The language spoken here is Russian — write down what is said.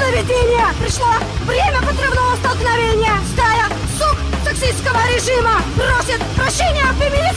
сновидения. Пришло время подрывного столкновения. Стая сук сексистского режима просит прощения от феминистов.